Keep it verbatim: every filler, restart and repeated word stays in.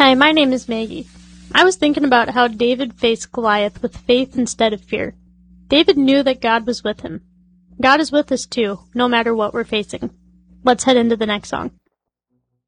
Hi, my name is Maggie. I was thinking about how David faced Goliath with faith instead of fear. David knew that God was with him. God is with us too, no matter what we're facing. Let's head into the next song.